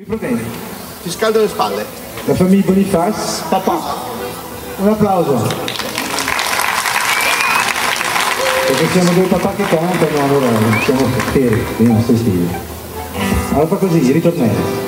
problemi. Ti scaldo le spalle. La famiglia Boniface, papà. Un applauso. Perché siamo due papà che cantano, allora siamo fieri dei nostri stili. Allora fa così, ritornello.